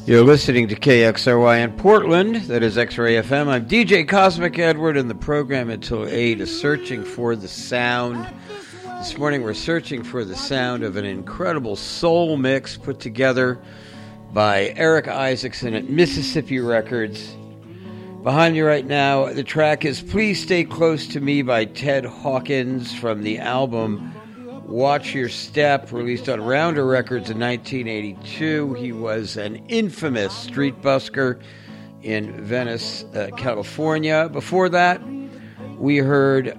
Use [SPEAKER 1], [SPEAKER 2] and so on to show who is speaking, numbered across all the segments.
[SPEAKER 1] You're listening to KXRY in Portland, that is X-Ray FM. I'm DJ Cosmic Edward, and the program until 8 is Searching for the Sound. This morning we're searching for the sound of an incredible soul mix put together by Eric Isaacson at Mississippi Records. Behind you right now, the track is Please Stay Close to Me by Ted Hawkins from the album Watch Your Step, released on Rounder Records in 1982. He was an infamous street busker in Venice, California. Before that, we heard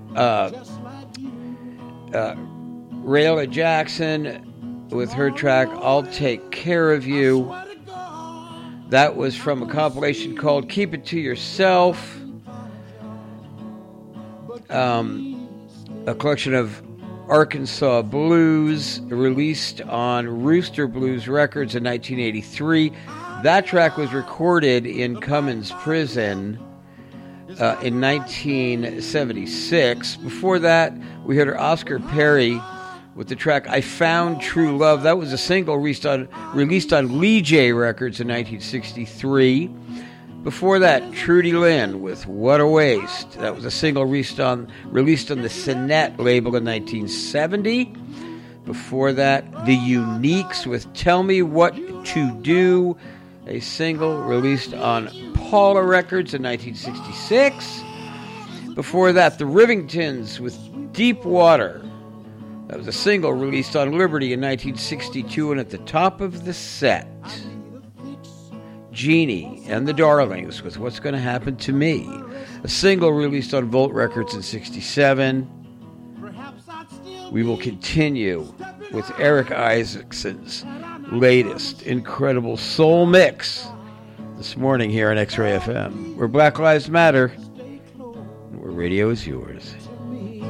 [SPEAKER 1] Rayla Jackson with her track I'll Take Care of You. That was from a compilation called Keep It to Yourself, a collection of Arkansas Blues, released on Rooster Blues Records in 1983. That track was recorded in Cummins Prison in 1976. Before that, we heard Oscar Perry with the track I Found True Love. That was a single released on Lee J Records in 1963. Before that, Trudy Lynn with What a Waste. That was a single released on the Sinette label in 1970. Before that, The Uniques with Tell Me What to Do, a single released on Paula Records in 1966. Before that, The Rivingtons with Deep Water. That was a single released on Liberty in 1962, and at the top of the set, Jeannie and the Darlings with What's Gonna Happen to Me, a single released on Volt Records in 1967. We will continue with Eric Isaacson's latest incredible soul mix this morning here on X-Ray FM, where Black Lives Matter, and where radio is yours.